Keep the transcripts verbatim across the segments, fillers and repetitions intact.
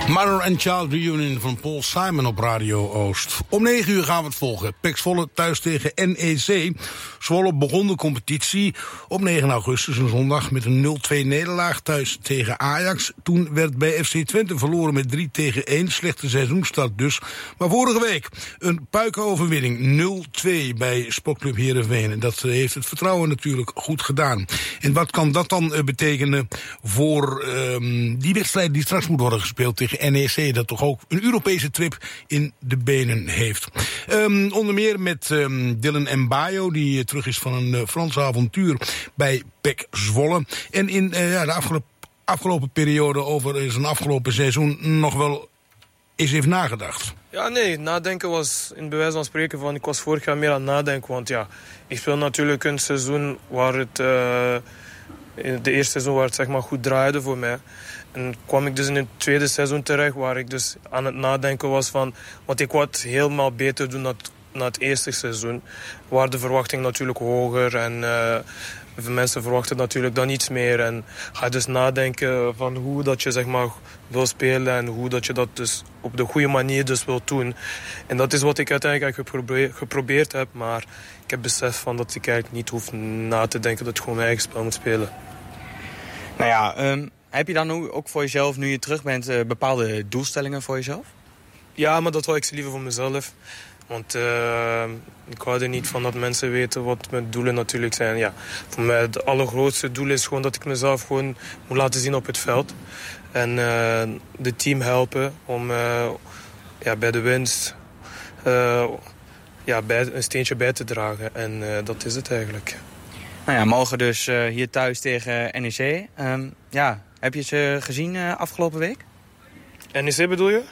Mother and Child Reunion van Paul Simon op Radio Oost. Om negen uur gaan we het volgen. P E C Zwolle thuis tegen N E C. Zwolle begon de competitie op negen augustus, een zondag, met een nul twee nederlaag thuis tegen Ajax. Toen werd bij F C Twente verloren met drie tegen één. Slechte seizoenstart dus. Maar vorige week een puikenoverwinning nul twee bij Sportclub Heerenveen. En dat heeft het vertrouwen natuurlijk goed gedaan. En wat kan dat dan betekenen voor um, die wedstrijd die straks moet worden gespeeld tegen N E C, dat toch ook een Europese trip in de benen heeft. Um, onder meer met um, Dylan Mbayo, die uh, terug is van een uh, Franse avontuur bij P E C Zwolle. En in uh, ja, de afgelopen, afgelopen periode over zijn afgelopen seizoen nog wel eens heeft nagedacht. Ja, nee, nadenken was in bewijs van spreken van, ik was vorig jaar meer aan het nadenken, want ja, ik speel natuurlijk een seizoen waar het, uh, in de eerste seizoen waar het zeg maar goed draaide voor mij. En kwam ik dus in het tweede seizoen terecht, waar ik dus aan het nadenken was van, want ik wou het helemaal beter doen dan na het eerste seizoen, waar de verwachting natuurlijk hoger en uh, mensen verwachten natuurlijk dan iets meer. En ga dus nadenken van hoe dat je zeg maar wil spelen en hoe dat je dat dus op de goede manier dus wil doen. En dat is wat ik uiteindelijk geprobeerd, geprobeerd heb, maar ik heb besef van dat ik eigenlijk niet hoef na te denken dat ik gewoon mijn eigen spel moet spelen. Nou ja, um, heb je dan ook voor jezelf, nu je terug bent, uh, bepaalde doelstellingen voor jezelf? Ja, maar dat wil ik liever voor mezelf. Want uh, ik hou er niet van dat mensen weten wat mijn doelen natuurlijk zijn. Ja, voor mij het allergrootste doel is gewoon dat ik mezelf gewoon moet laten zien op het veld. En uh, de team helpen om uh, ja, bij de winst uh, ja, bij, een steentje bij te dragen. En uh, dat is het eigenlijk. Nou ja, morgen dus uh, hier thuis tegen N E C. Um, ja, heb je ze gezien uh, afgelopen week? N E C bedoel je?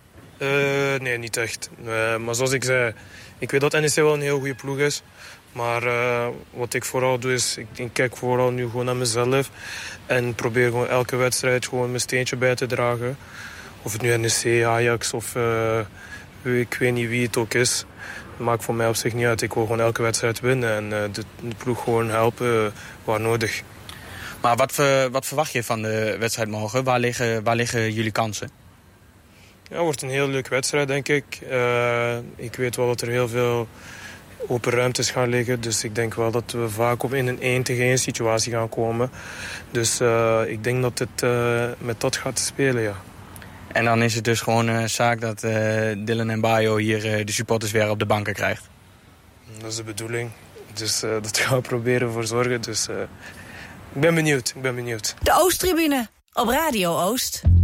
Uh, nee, niet echt. Uh, maar zoals ik zei, ik weet dat N E C wel een heel goede ploeg is. Maar uh, wat ik vooral doe is, ik, ik kijk vooral nu gewoon naar mezelf. En probeer gewoon elke wedstrijd gewoon mijn steentje bij te dragen. Of het nu N E C, Ajax of uh, ik weet niet wie het ook is. Dat maakt voor mij op zich niet uit. Ik wil gewoon elke wedstrijd winnen. En uh, de, de ploeg gewoon helpen uh, waar nodig. Maar wat, ver, wat verwacht je van de wedstrijd morgen? Waar liggen, waar liggen jullie kansen? Ja, het wordt een heel leuke wedstrijd, denk ik. Uh, ik weet wel dat er heel veel open ruimtes gaan liggen. Dus ik denk wel dat we vaak op in een één tegen één situatie gaan komen. Dus uh, ik denk dat het uh, met dat gaat spelen, ja. En dan is het dus gewoon uh, zaak dat uh, Dylan Mbayo hier uh, de supporters weer op de banken krijgt? Dat is de bedoeling. Dus uh, dat gaan we proberen voor zorgen. Dus uh, ik ben benieuwd, ik ben benieuwd. De Oosttribune op Radio Oost.